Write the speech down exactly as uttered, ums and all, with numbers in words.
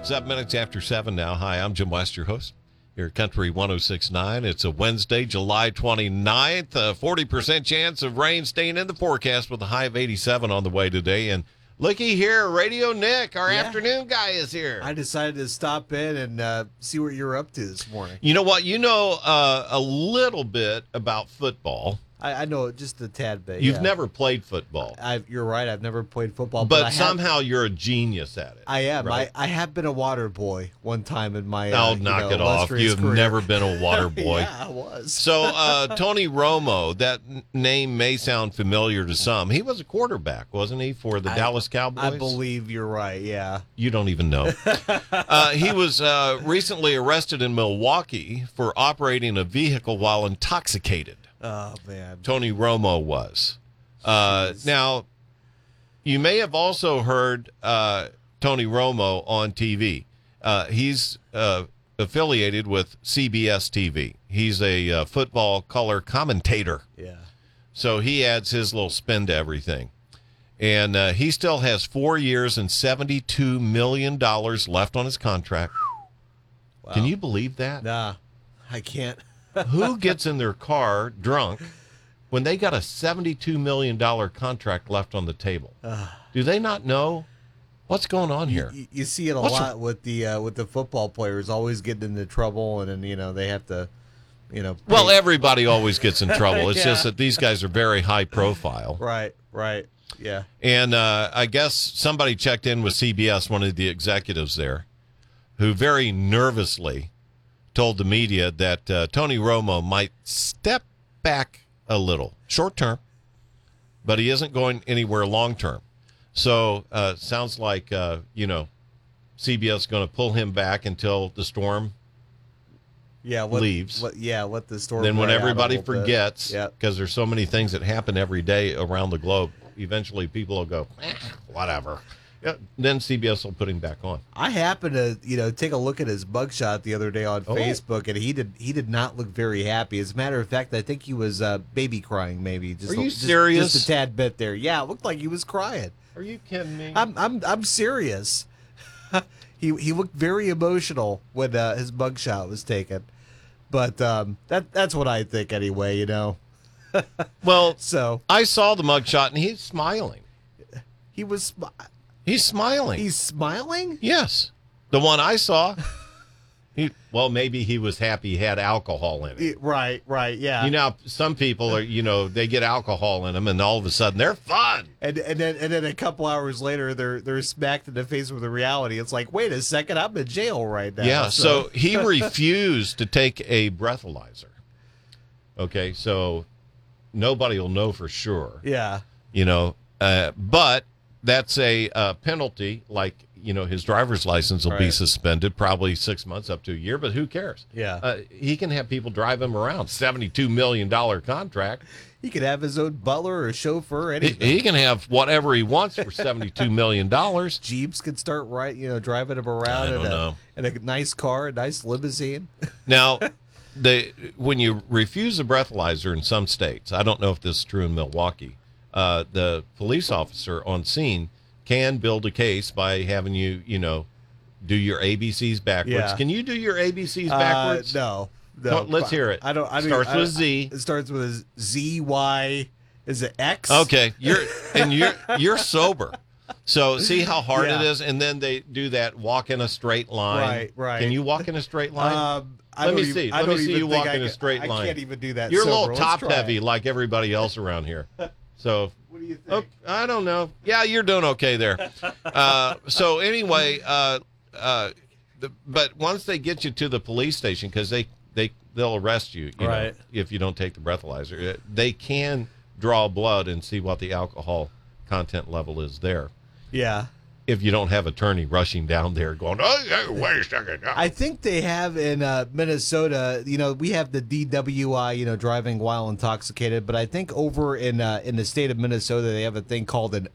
Seven minutes after seven now. Hi, I'm Jim West, your host here at Country one oh six point nine. It's a Wednesday, July twenty-ninth. A forty percent chance of rain staying in the forecast with a high of eighty-seven on the way today. And looky here, Radio Nick, our Yeah. afternoon guy, is here. I decided to stop in and uh, see what you're up to this morning. You know what? You know uh, a little bit about football. I, I know just a tad bit. You've yeah. never played football. I've, you're right. I've never played football, But, but, I have- somehow you're a genius at it. I am. right? I, I have been a water boy one time in my. Uh, Oh, you knock know, it off. illustrious You've career. never been a water boy. Yeah, I was. So, uh, Tony Romo, that n- name may sound familiar to some. He was a quarterback, wasn't he, for the I- Dallas Cowboys? I believe you're right. Yeah. You don't even know. uh, he was uh, recently arrested in Milwaukee for operating a vehicle while intoxicated. Oh man. Tony Romo was. Uh, Jeez. now, you may have also heard uh, Tony Romo on T V. Uh, he's uh, affiliated with C B S T V. He's a uh, football color commentator. Yeah. So he adds his little spin to everything. And uh, he still has four years and seventy-two million dollars left on his contract. Wow. Can you believe that? Nah, I can't. Who gets in their car drunk when they got a seventy-two million dollars contract left on the table? Do they not know what's going on here? You, you see it a What's lot with the uh, with the football players always getting into trouble, and then you know they have to, you know. Well, pay- everybody always gets in trouble. It's Yeah. just that these guys are very high profile. Right. Right. Yeah. And uh, I guess somebody checked in with C B S, one of the executives there, who very nervously told the media that uh, Tony Romo might step back a little, short term, but he isn't going anywhere long term. So uh, sounds like, uh, you know, C B S is going to pull him back until the storm. Yeah. Let, Leaves. Let, yeah. Let the story. Then when play out a everybody little bit. forgets, Yeah. because there's so many things that happen every day around the globe, eventually people will go, eh, whatever. Yeah, then C B S will put him back on. I happened to, you know, take a look at his mugshot the other day on Oh. Facebook, and he did he did not look very happy. As a matter of fact, I think he was uh, baby crying, maybe. Just Are a, you just- serious? Just a tad bit there. Yeah, it looked like he was crying. Are you kidding me? I'm I'm I'm serious. he he looked very emotional when uh, his mugshot was taken, but um, that that's what I think anyway. You know, Well, so I saw the mugshot, and he's smiling. he was smi- He's smiling. he's smiling. yes. The one I saw, he well, maybe he was happy he had alcohol in it. Yeah, right, right, yeah. You know, some people are, you know, they get alcohol in them, and all of a sudden they're fun. And and then and then a couple hours later, they're they're smacked in the face with the reality. It's like, wait a second, I'm in jail right now. Yeah, so he refused to take a breathalyzer. Okay, so nobody will know for sure, yeah, you know, uh, but that's a uh, penalty, like, you know, his driver's license will be Right. suspended, probably six months up to a year, but who cares? Yeah. Uh, he can have people drive him around. seventy-two million dollars contract. he could have his own butler or chauffeur. He, Anything. he can have whatever he wants for seventy-two million dollars. Jeeps could start right, you know, driving him around I don't in, a, know. in a nice car, a nice limousine. Now, they, when you refuse a breathalyzer in some states, I don't know if this is true in Milwaukee, uh, the police officer on scene can build a case by having you, you know, do your A B Cs backwards. Yeah. Can you do your A B Cs backwards? Uh, no, no. Come on, let's hear it. I don't. I don't Starts I- with I- Z. It starts with a Z Y. Is it X? Okay, you're and you're you're sober. So see how hard it Yeah. is, and then they do that walk in a straight line. Right, right. Can you walk in a straight line? Um, I Let don't me even- see. I Let me don't see even you think walk I in a can- straight I line. can't even do that. You're a sober. little Let's top try heavy it. like everybody else around here. So What do you think? oh, I don't know. Yeah, you're doing okay there. Uh, so anyway, uh, uh, the, but once they get you to the police station, because they they they'll arrest you, you know, Right. if you don't take the breathalyzer. Uh, They can draw blood and see what the alcohol content level is there. Yeah. If you don't have attorney rushing down there going, oh, hey, wait a second. I think they have in uh, Minnesota. You know, we have the D W I, you know, driving while intoxicated. But I think over in uh, in the state of Minnesota, they have a thing called an